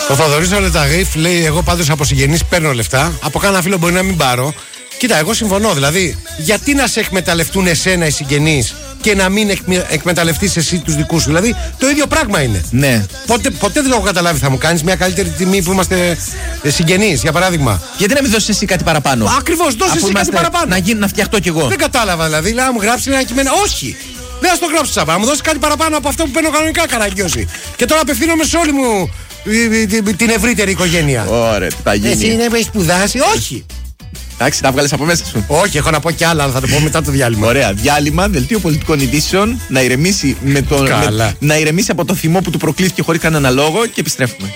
Ο Θοδωρής ο Λεταγήφ λέει: εγώ πάντως από συγγενείς παίρνω λεφτά. Από κάνα φίλο μπορεί να μην πάρω. Κοίτα, εγώ συμφωνώ. Δηλαδή, γιατί να σε εκμεταλλευτούν εσένα οι συγγενείς και να μην εκμεταλλευτείς εσύ τους δικούς σου? Δηλαδή, το ίδιο πράγμα είναι. Ναι. Ποτέ δεν έχω καταλάβει. Θα μου κάνεις μια καλύτερη τιμή που είμαστε συγγενείς, για παράδειγμα. Γιατί να μην δώσεις εσύ κάτι παραπάνω? Ακριβώς, δώσεις εσύ κάτι παραπάνω. Να φτιαχτώ κι εγώ. Δεν κατάλαβα δηλαδή. Να μου γράψει ένα κείμενο. Όχι! Δεν θα το γράψει τσάμπα. Να μου δώσει κάτι παραπάνω από αυτό που παίρνω κανονικά, Καραγκιόζη. Και τώρα απευθύνομαι σε όλη μου την ευρύτερη οικογένεια. Ωραία, τι θα γίνει? Εσύ έχεις σπουδάσει? Όχι! Εντάξει, τα βγάλες από μέσα σου. Όχι, έχω να πω κι άλλα, αλλά θα το πω μετά το διάλειμμα. Ωραία, διάλειμμα, δελτίο πολιτικών ειδήσεων. Να ηρεμήσει, να ηρεμήσει από το θυμό που του προκλήθηκε χωρίς κανένα λόγο και επιστρέφουμε.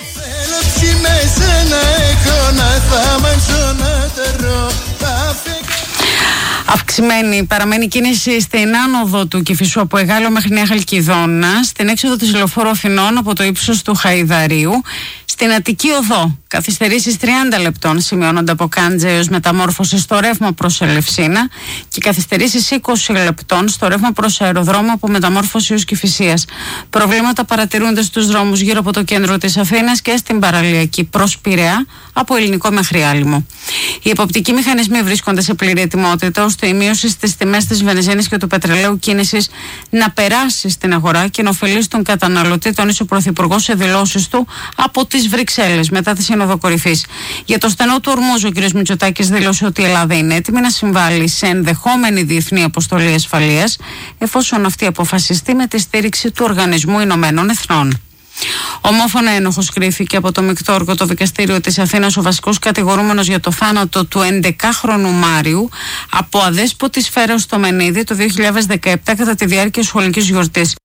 Αυξημένη παραμένει κίνηση στην άνοδο του Κηφισού από Εγάλο μέχρι Νέα Χαλκιδόνα, στην έξοδο της λεωφόρου Αθηνών από το ύψος του Χαϊδαρίου, στην Αττική Οδό. Καθυστερήσεις 30 λεπτών σημειώνονται από Κάντζα έως Μεταμόρφωση στο ρεύμα προς Ελευσίνα και καθυστερήσεις 20 λεπτών στο ρεύμα προς αεροδρόμιο από Μεταμόρφωση ως Κηφισίας. Προβλήματα παρατηρούνται στους δρόμους γύρω από το κέντρο της Αθήνας και στην παραλιακή προς Πειραιά από Ελληνικό μέχρι Άλυμο. Οι εποπτικοί μηχανισμοί βρίσκονται σε πλήρη ετοιμότητα ώστε η μείωση στις τιμές της βενζίνης και του πετρελαίου κίνησης να περάσει στην αγορά και να ωφελήσει τον καταναλωτή, τόνισε ο Πρωθυπουργός σε δηλώσεις του από τις Βρυξέλλες μετά τη Σύνοδο Κορυφής. Για το στενό του Ορμούζου, ο κ. Μητσοτάκης δήλωσε ότι η Ελλάδα είναι έτοιμη να συμβάλλει σε ενδεχόμενη διεθνή αποστολή ασφαλείας, εφόσον αυτή αποφασιστεί με τη στήριξη του Οργανισμού Ηνωμένων Εθνών. Ομόφωνα ένοχος κρίθηκε από το Μεικτό Οργωτό Δικαστήριο της Αθήνας ο βασικός κατηγορούμενος για το θάνατο του 11χρονου Μάριου από αδέσποτη σφαίρα στο Μενίδη το 2017 κατά τη διάρκεια σχολικής γιορτής.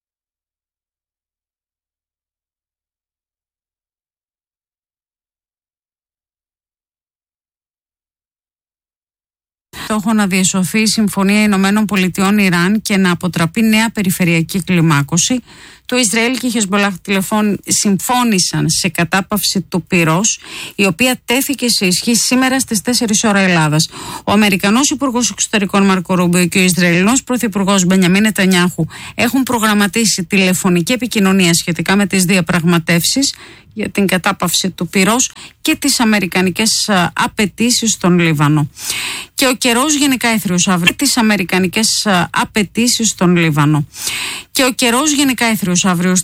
Στόχο να διεσωθεί η Συμφωνία Ηνωμένων Πολιτειών Ιράν και να αποτραπεί νέα περιφερειακή κλιμάκωση. Το Ισραήλ και η Χεσμολάχ συμφώνησαν σε κατάπαυση του πυρός, η οποία τέθηκε σε ισχύ σήμερα στις 4 ώρα Ελλάδας. Ο Αμερικανός Υπουργός Εξωτερικών Μάρκο Ρούμπιο και ο Ισραηλινός Πρωθυπουργός Μπενιαμίν Νετανιάχου έχουν προγραμματίσει τηλεφωνική επικοινωνία σχετικά με τις διαπραγματεύσεις για την κατάπαυση του πυρός και τις αμερικανικές απαιτήσεις στον Λίβανο. Και ο καιρός γενικά έθριος αύριο. Τις αμερικανικές απαιτήσεις στον Λίβανο. Και ο καιρός γενικά έθριος αύριο.